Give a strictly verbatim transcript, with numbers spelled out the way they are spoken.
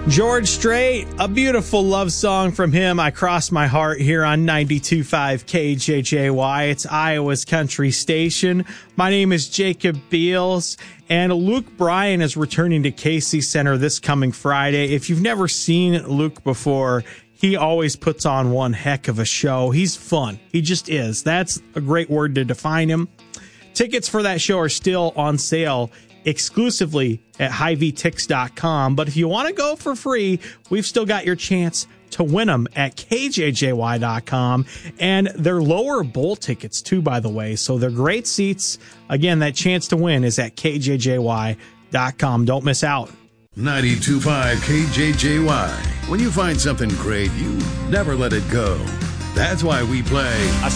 George Strait, a beautiful love song from him. I Cross My Heart here on ninety-two point five K J J Y. It's Iowa's country station. My name is Jacob Beals, and Luke Bryan is returning to Casey Center this coming Friday. If you've never seen Luke before, he always puts on one heck of a show. He's fun. He just is. That's a great word to define him. Tickets for that show are still on sale exclusively at Hy Vee Tix dot com. But if you want to go for free, we've still got your chance to win them at K J J Y dot com. And they're lower bowl tickets, too, by the way. So they're great seats. Again, that chance to win is at K J J Y dot com. Don't miss out. ninety-two point five K J J Y. When you find something great, you never let it go. That's why we play